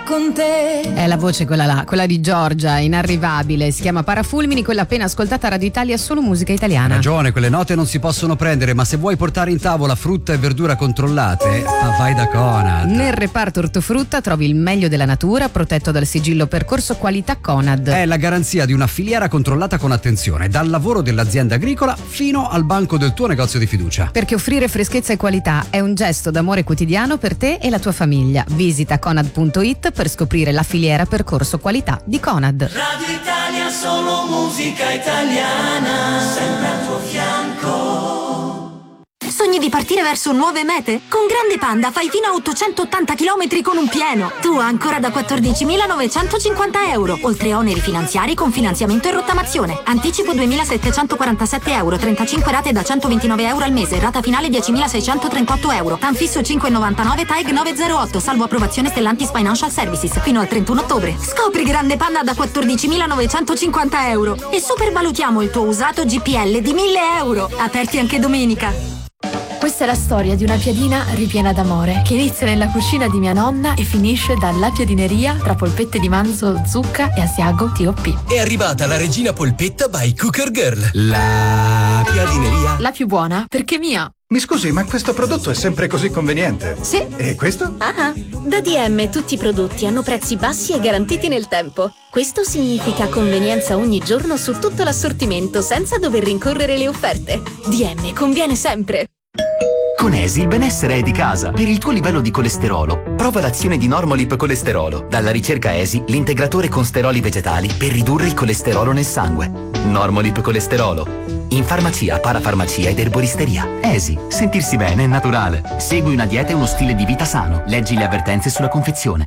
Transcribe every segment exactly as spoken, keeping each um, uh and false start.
con te. È la voce quella là, quella di Giorgia, inarrivabile, si chiama Parafulmini, quella appena ascoltata a Radio Italia, solo musica italiana. Ragione, quelle note non si possono prendere, ma se vuoi portare in tavola frutta e verdura controllate, ma vai da Conad. Nel reparto ortofrutta trovi il meglio della natura, protetto dal sigillo percorso qualità Conad. È la garanzia di una filiera controllata con attenzione, dal lavoro dell'azienda agricola fino al banco del tuo negozio di fiducia. Perché offrire freschezza e qualità è un gesto d'amore quotidiano per te e la tua famiglia. Visita conad punto it per scoprire la filiera percorso qualità di Conad. Radio Italia, solo musica italiana, sempre al tuo fianco. Sogni di partire verso nuove mete? Con Grande Panda fai fino a ottocentottanta chilometri con un pieno. Tu ancora da quattordicimilanovecentocinquanta euro, oltre a oneri finanziari con finanziamento e rottamazione. Anticipo duemilasettecentoquarantasette euro, trentacinque rate da centoventinove euro al mese, rata finale diecimilaseicentotrentotto euro. Tan fisso cinque virgola novantanove, T A E G nove zero otto, salvo approvazione Stellantis Financial Services, fino al trentuno ottobre. Scopri Grande Panda da quattordicimilanovecentocinquanta euro e supervalutiamo il tuo usato G P L di mille euro. Aperti anche domenica. Questa è la storia di una piadina ripiena d'amore che inizia nella cucina di mia nonna e finisce dalla piadineria tra polpette di manzo, zucca e asiago T O P. È arrivata la regina polpetta by Cooker Girl. La piadineria. La più buona perché mia. Mi scusi, ma questo prodotto è sempre così conveniente? Sì. E questo? Ah, da D M tutti i prodotti hanno prezzi bassi e garantiti nel tempo. Questo significa convenienza ogni giorno su tutto l'assortimento senza dover rincorrere le offerte. D M conviene sempre. Con Esi il benessere è di casa. Per il tuo livello di colesterolo, prova l'azione di Normolip Colesterolo. Dalla ricerca Esi, l'integratore con steroli vegetali per ridurre il colesterolo nel sangue. Normolip Colesterolo. In farmacia, parafarmacia ed erboristeria. Esi, sentirsi bene è naturale. Segui una dieta e uno stile di vita sano. Leggi le avvertenze sulla confezione.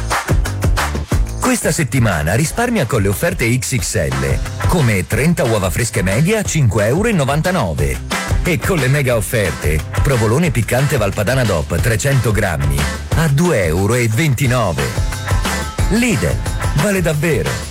Questa settimana risparmia con le offerte X X L, come trenta uova fresche medie a cinque virgola novantanove euro. E con le mega offerte, provolone piccante Valpadana D O P trecento grammi a due virgola ventinove euro. Lidl, vale davvero.